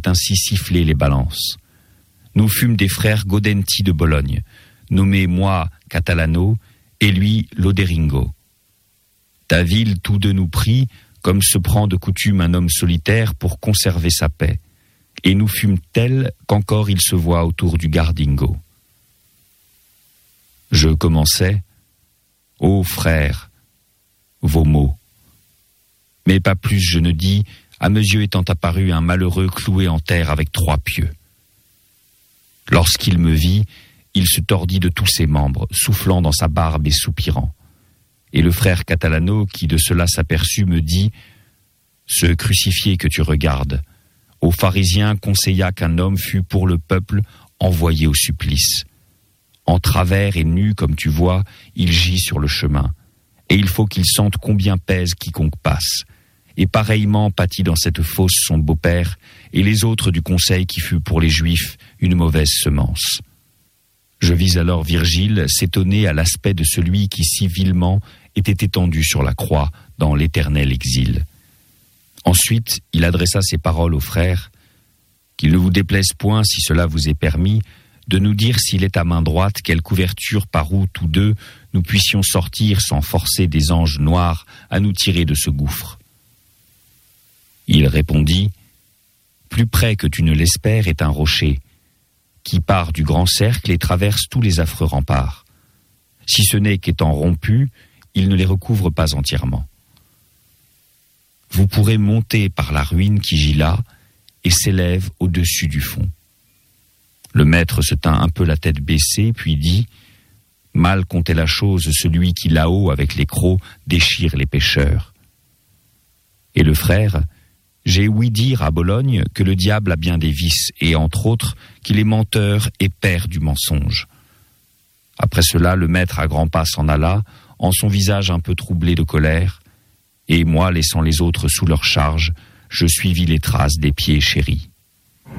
ainsi siffler les balances. Nous fûmes des frères Gaudenti de Bologne, nommés moi Catalano et lui Loderingo. Ta ville tous deux nous prit, comme se prend de coutume un homme solitaire pour conserver sa paix, et nous fûmes tels qu'encore il se voit autour du Gardingo. Je commençais, ô frères, vos mots. Mais pas plus je ne dis, à mes yeux étant apparu un malheureux cloué en terre avec 3 pieux. Lorsqu'il me vit, il se tordit de tous ses membres, soufflant dans sa barbe et soupirant. Et le frère Catalano, qui de cela s'aperçut, me dit « Ce crucifié que tu regardes, aux pharisiens conseilla qu'un homme fût pour le peuple envoyé au supplice. En travers et nu, comme tu vois, il gît sur le chemin, et il faut qu'il sente combien pèse quiconque passe. Et pareillement pâtit dans cette fosse son beau-père et les autres du conseil qui fut pour les Juifs une mauvaise semence. » Je vis alors Virgile s'étonner à l'aspect de celui qui si vilement était étendu sur la croix dans l'éternel exil. Ensuite, il adressa ces paroles aux frères. « Qu'il ne vous déplaise point, si cela vous est permis, de nous dire s'il est à main droite quelle couverture par où tous deux nous puissions sortir sans forcer des anges noirs à nous tirer de ce gouffre. » Il répondit « Plus près que tu ne l'espères est un rocher, qui part du grand cercle et traverse tous les affreux remparts. Si ce n'est qu'étant rompu, il ne les recouvre pas entièrement. Vous pourrez monter par la ruine qui gît là et s'élève au-dessus du fond. » Le maître se tint un peu la tête baissée, puis dit « Mal comptait la chose celui qui là-haut, avec les crocs, déchire les pécheurs. » Et le frère « J'ai ouï dire à Bologne que le diable a bien des vices, et entre autres qu'il est menteur et père du mensonge. » Après cela, le maître à grands pas s'en alla, en son visage un peu troublé de colère, et moi, laissant les autres sous leur charge, je suivis les traces des pieds chéris.